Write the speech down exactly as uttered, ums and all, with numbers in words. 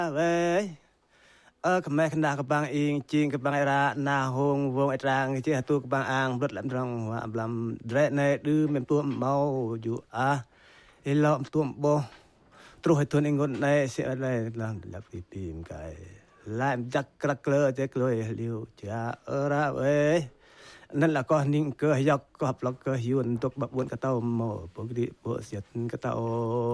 về ở cái mẹ khna cái bang yên chiên cái bang ra na hong vong ai trang cái tu cái bang ang rất lắm trong hoa làm dễ này đưa mềm tua mau dụ à cái lọm tua bo trôi hết tuần ngon này sẽ này làm làm phim phim cái làm chắc crack lơ chắc lôi liu cha ở ra vềนั่นแหละก็นิ่งเกยยอกก็หับล็อกเกยยุ่นตกบักวนกระเต้าหมอปกติปวดเสียดกระเต้า